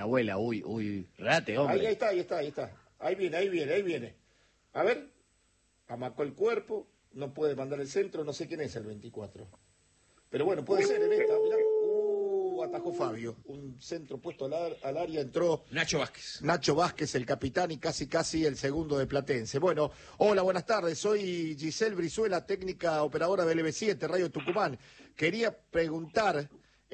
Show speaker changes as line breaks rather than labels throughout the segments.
abuela, uy, relate, hombre.
Ahí está. Ahí viene. A ver, amacó el cuerpo, no puede mandar el centro, no sé quién es el 24. Pero bueno, puede ser en esta, mirá. Atajó Fabio, un centro puesto al área, entró
Nacho Vázquez,
el capitán y casi el segundo de Platense. Bueno, hola, buenas tardes, soy Giselle Brizuela, técnica operadora del LB7, Radio Tucumán. Quería preguntar,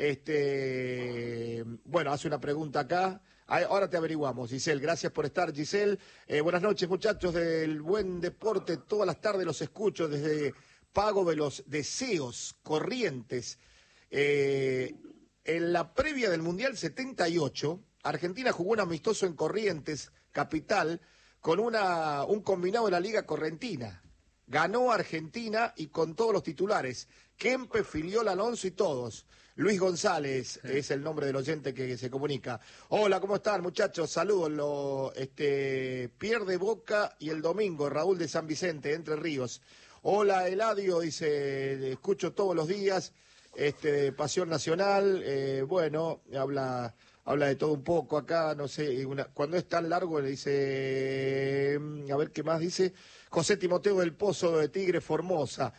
bueno, hace una pregunta acá, ahora te averiguamos, Giselle, gracias por estar, Giselle. Buenas noches, muchachos del Buen Deporte, todas las tardes los escucho desde Pago de los Deseos, Corrientes. En la previa del Mundial 78, Argentina jugó un amistoso en Corrientes, capital, con un combinado de la Liga Correntina. Ganó Argentina y con todos los titulares. Kempe, Filiol, Alonso y todos. Luis González es el nombre del oyente que se comunica. Hola, ¿cómo están, muchachos? Saludos. Pierde Boca y el domingo, Raúl de San Vicente, Entre Ríos. Hola, Eladio, dice, escucho todos los días. Pasión Nacional, bueno, habla de todo un poco acá, no sé, cuando es tan largo le dice, a ver qué más dice, José Timoteo del Pozo de Tigre Formosa,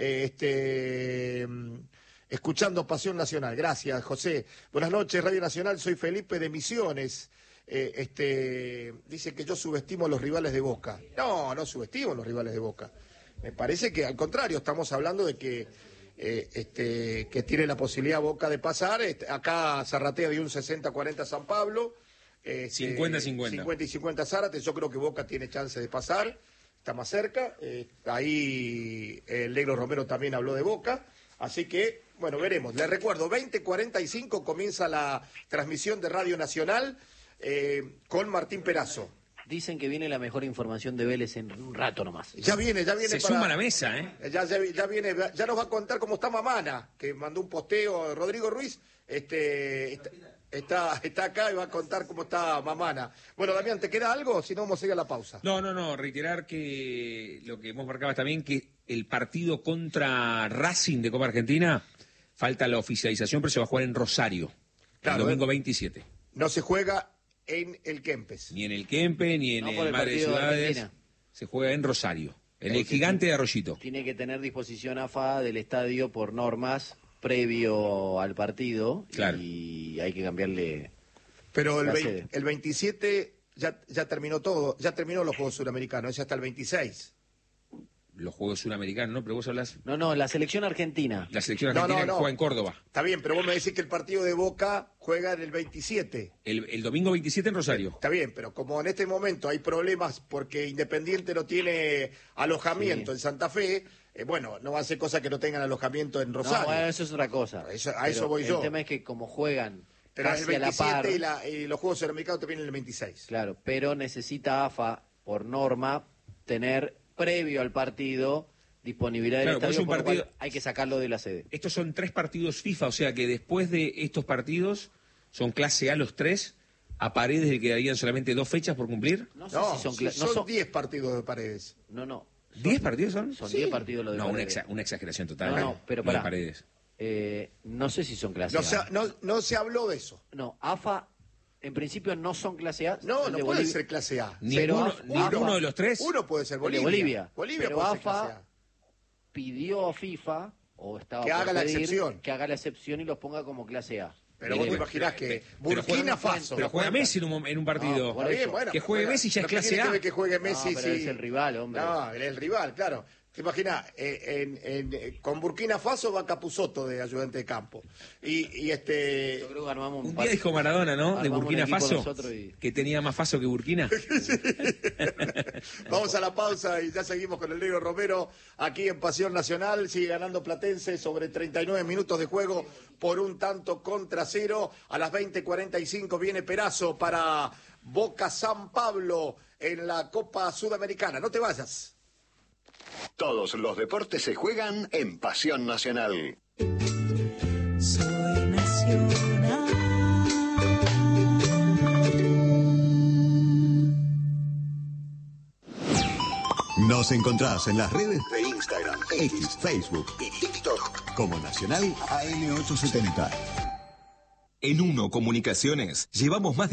escuchando Pasión Nacional, gracias José, buenas noches Radio Nacional, soy Felipe de Misiones, dice que yo subestimo a los rivales de Boca, no subestimo a los rivales de Boca, me parece que al contrario, estamos hablando de que que tiene la posibilidad Boca de pasar, acá Zarratea dio un 60-40 San Pablo,
50-50.
50 y 50 Zárate, yo creo que Boca tiene chance de pasar, está más cerca, ahí el Negro Romero también habló de Boca, así que, bueno, veremos. Les recuerdo, 20:45 comienza la transmisión de Radio Nacional con Martín Perazo.
Dicen que viene la mejor información de Vélez en un rato nomás.
Ya viene.
Se suma a la mesa, ¿eh?
Ya viene, ya nos va a contar cómo está Mamana, que mandó un posteo Rodrigo Ruiz, está acá y va a contar cómo está Mamana. Bueno, Damián, ¿te queda algo? Si no, vamos a ir a la pausa.
No, reiterar que lo que hemos marcado también, que el partido contra Racing de Copa Argentina, falta la oficialización, pero se va a jugar en Rosario, el domingo 27.
No se juega en el Kempes.
Ni en el Kempe, ni en el Madre de Ciudades. Se juega en Rosario, en el Gigante de Arroyito.
Tiene que tener disposición AFA del estadio por normas previo al partido.
Claro.
Y hay que cambiarle.
Pero el 27 ya terminó todo, ya terminó los Juegos Suramericanos, es hasta el 26.
Los Juegos Suramericanos, ¿no? Pero vos hablas...
No, la selección argentina.
La selección argentina juega en Córdoba.
Está bien, pero vos me decís que el partido de Boca juega en el 27.
El domingo 27 en Rosario.
Está bien, pero como en este momento hay problemas porque Independiente no tiene alojamiento en Santa Fe, bueno, no va a ser cosa que no tengan alojamiento en Rosario.
No, bueno, eso es otra cosa.
A eso voy yo.
El tema es que como juegan
pero
casi
el 27
a la par,
y los Juegos Suramericanos te vienen el 26.
Claro, pero necesita AFA, por norma, tener previo al partido disponibilidad del estadio, por lo cual hay que sacarlo de la sede.
Estos son 3 partidos FIFA, o sea que después de estos partidos, son clase A los 3, a Paredes le quedarían solamente 2 fechas por cumplir.
No sé si son 10 partidos de Paredes.
No.
¿10 partidos son?
Son 10 partidos lo de Paredes.
Una exageración total.
No, pero para
Paredes.
No sé si son clase A.
No se habló de eso.
No, AFA en principio no son clase A.
No puede ser clase A.
¿Ninguno de los 3?
Uno puede ser Bolivia.
Bolivia pero
puede
AFA
ser clase A.
Pidió a FIFA, o estaba
que haga la excepción.
Que haga la excepción y los ponga como clase A.
Pero vos te imaginás que Burkina Faso...
Pero juega Messi en un partido. Que juegue Messi ya es clase A.
Que juegue Messi,
pero es el rival, hombre.
No, el rival, claro. ¿Te imaginas? Con Burkina Faso va Capusotto de ayudante de campo.
Yo creo que armamos
un día dijo Maradona, ¿no? De Burkina Faso, que tenía más Faso que Burkina.
Vamos a la pausa y ya seguimos con el Negro Romero aquí en Pasión Nacional. Sigue ganando Platense sobre 39 minutos de juego por 1-0. A las 20:45 viene Perazo para Boca San Pablo en la Copa Sudamericana. No te vayas.
Todos los deportes se juegan en Pasión Nacional.
Soy Nacional.
Nos encontrás en las redes de Instagram, X, Facebook y TikTok como Nacional AM870.
En Uno Comunicaciones llevamos más